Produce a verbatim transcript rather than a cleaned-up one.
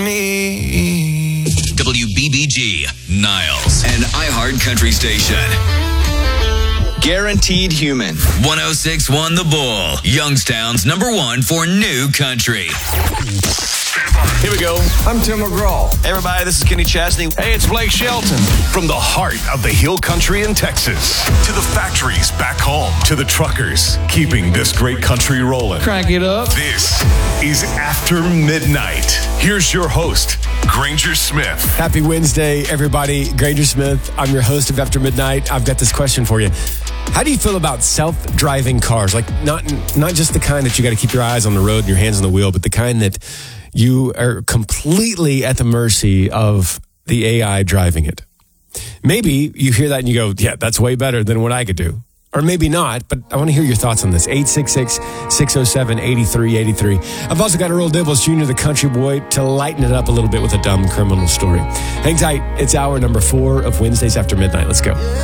Me. W B B G, Niles, an iHeart Country station. Guaranteed Human. one oh six point one The Bull, Youngstown's number one for new country. Here we go. I'm Tim McGraw. Hey, everybody, this is Kenny Chesney. Hey, it's Blake Shelton. From the heart of the Hill Country in Texas to the factories back home to the truckers keeping this great country rolling. Crank it up. This is After Midnight. Here's your host, Granger Smith. Happy Wednesday, everybody. Granger Smith. I'm your host of After Midnight. I've got this question for you. How do you feel about self-driving cars? Like not not just the kind that you got to keep your eyes on the road and your hands on the wheel, but the kind that you are completely at the mercy of the A I driving it. Maybe you hear that and you go, yeah, that's way better than what I could do. Or maybe not, but I want to hear your thoughts on this. eight six six, six oh seven, eight three eight three. I've also got Earl Dibbles Junior, the country boy, to lighten it up a little bit with a dumb criminal story. Hang tight. It's hour number four of Wednesdays After Midnight. Let's go.